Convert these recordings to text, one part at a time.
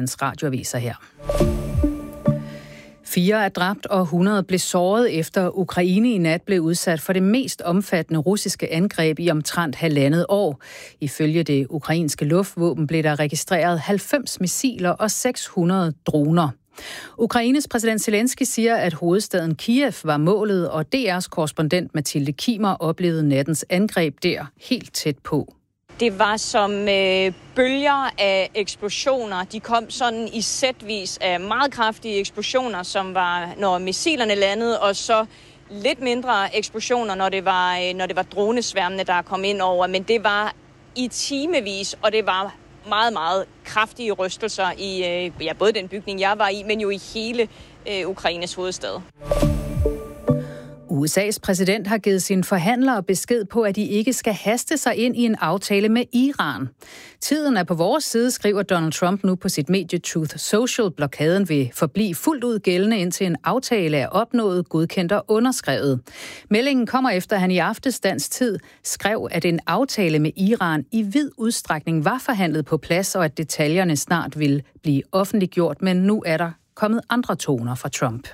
weekendens radioaviser her. 4 er dræbt og 100 blev såret efter Ukraine i nat blev udsat for det mest omfattende russiske angreb i omtrent 1,5 år. Ifølge det ukrainske luftvåben blev der registreret 90 missiler og 600 droner. Ukraines præsident Zelensky siger, at hovedstaden Kiev var målet, og DR's korrespondent Mathilde Kimer oplevede nattens angreb der helt tæt på. Det var som bølger af eksplosioner. De kom sådan i sætvis af meget kraftige eksplosioner, som var, når missilerne landede, og så lidt mindre eksplosioner, når det var dronesværmene, der kom ind over. Men det var i timevis, og det var meget, meget kraftige rystelser i både den bygning, jeg var i, men jo i hele Ukraines hovedstad. USA's præsident har givet sine forhandlere besked på, at de ikke skal haste sig ind i en aftale med Iran. Tiden er på vores side, skriver Donald Trump nu på sit medie Truth Social. Blokaden vil forblive fuldt ud gældende, indtil en aftale er opnået, godkendt og underskrevet. Meldingen kommer efter, at han i aftes dansk tid skrev, at en aftale med Iran i vid udstrækning var forhandlet på plads, og at detaljerne snart vil blive offentliggjort, men nu er der kommet andre toner fra Trump.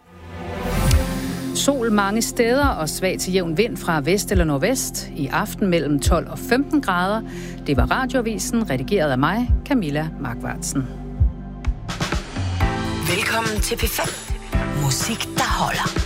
Sol mange steder og svag til jævn vind fra vest eller nordvest. I aften mellem 12 og 15 grader. Det var radioavisen, redigeret af mig, Camilla Markvartsen. Velkommen til P5. Musik, der holder.